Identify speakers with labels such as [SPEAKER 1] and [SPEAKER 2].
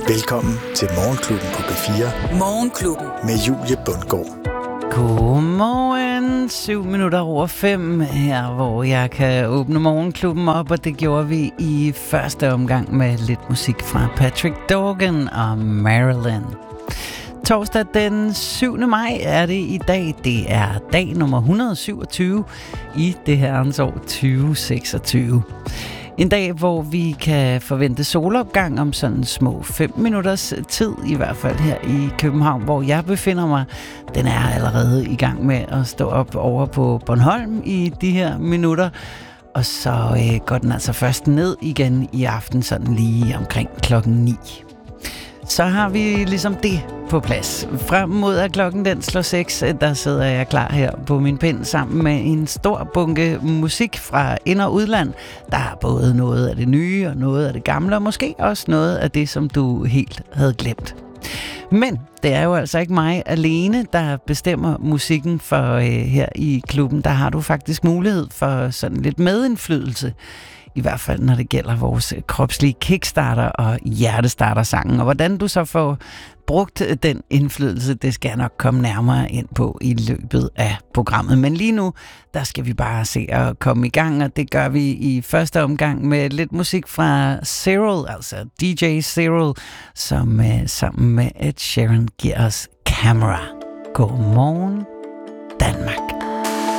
[SPEAKER 1] Velkommen til Morgenklubben på B4.
[SPEAKER 2] Morgenklubben.
[SPEAKER 1] Med Julie Bundgaard.
[SPEAKER 3] Godmorgen, 7:07 her, hvor jeg kan åbne Morgenklubben op, og det gjorde vi i første omgang med lidt musik fra Patrick Dorgan og Marilyn. Torsdag den 7. maj er det i dag. Det er dag nummer 127 i det herrens år 2026. En dag, hvor vi kan forvente solopgang om sådan små 5 minutters tid, i hvert fald her i København, hvor jeg befinder mig. Den er allerede i gang med at stå op over på Bornholm i de her minutter. Og så går den altså først ned igen i aften, sådan lige omkring klokken 9. Så har vi ligesom det på plads. Frem mod at klokken den slår 6, der sidder jeg klar her på min pind sammen med en stor bunke musik fra ind- og udland. Der er både noget af det nye og noget af det gamle, og måske også noget af det, som du helt havde glemt. Men det er jo altså ikke mig alene, der bestemmer musikken for her i klubben. Der har du faktisk mulighed for sådan lidt medindflydelse. I hvert fald, når det gælder vores kropslige kickstarter og hjertestarter-sangen. Og hvordan du så får brugt den indflydelse, det skal jeg nok komme nærmere ind på i løbet af programmet. Men lige nu, der skal vi bare se at komme i gang, og det gør vi i første omgang med lidt musik fra Cyril, altså DJ Cyril, som sammen med Ed Sheeran giver os Camera. Godmorgen, Danmark.